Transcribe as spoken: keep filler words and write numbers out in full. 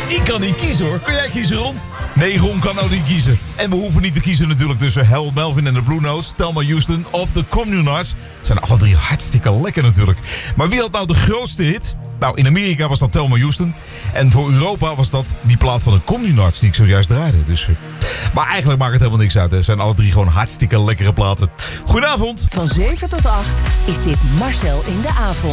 Ik kan niet kiezen hoor. Kun jij kiezen, Ron? Nee, Ron kan ook niet kiezen. En we hoeven niet te kiezen natuurlijk tussen Harold Melvin en de Blue Notes, Thelma Houston of The Communards. Zijn alle drie hartstikke lekker natuurlijk. Maar wie had nou de grootste hit? Nou, in Amerika was dat Thelma Houston. En voor Europa was dat die plaat van de Communards die ik zojuist draaide. Dus, uh... Maar eigenlijk maakt het helemaal niks uit. Het zijn alle drie gewoon hartstikke lekkere platen. Goedenavond. Van zeven tot acht is dit Marcel in de avond.